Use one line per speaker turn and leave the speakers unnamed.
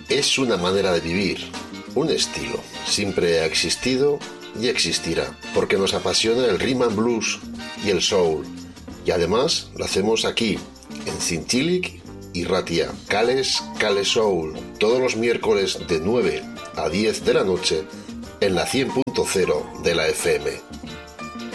Es una manera de vivir, un estilo. Siempre ha existido y existirá, porque nos apasiona el rhythm and blues y el soul. Y además lo hacemos aquí, en Zintzilik y Ratia, Cales Soul, todos los miércoles de 9 a 10 de la noche en la 100.0 de la FM.